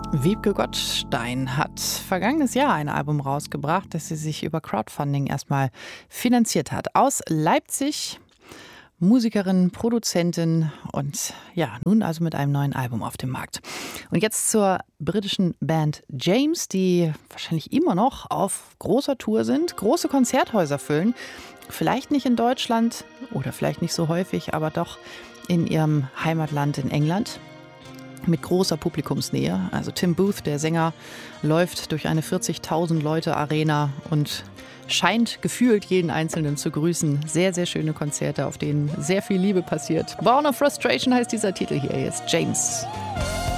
Wiebke Gottstein hat vergangenes Jahr ein Album rausgebracht, das sie sich über Crowdfunding erstmal finanziert hat. Aus Leipzig, Musikerin, Produzentin und ja, nun also mit einem neuen Album auf dem Markt. Und jetzt zur britischen Band James, die wahrscheinlich immer noch auf großer Tour sind, große Konzerthäuser füllen. Vielleicht nicht in Deutschland oder vielleicht nicht so häufig, aber doch in ihrem Heimatland in England. Mit großer Publikumsnähe. Also Tim Booth, der Sänger, läuft durch eine 40.000 Leute Arena und scheint gefühlt jeden Einzelnen zu grüßen. Sehr, sehr schöne Konzerte, auf denen sehr viel Liebe passiert. Born of Frustration heißt dieser Titel hier jetzt. James.